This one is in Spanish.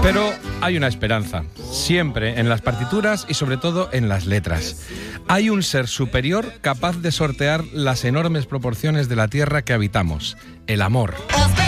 Pero hay una esperanza, siempre en las partituras y sobre todo en las letras. Hay un ser superior capaz de sortear las enormes proporciones de la tierra que habitamos, el amor.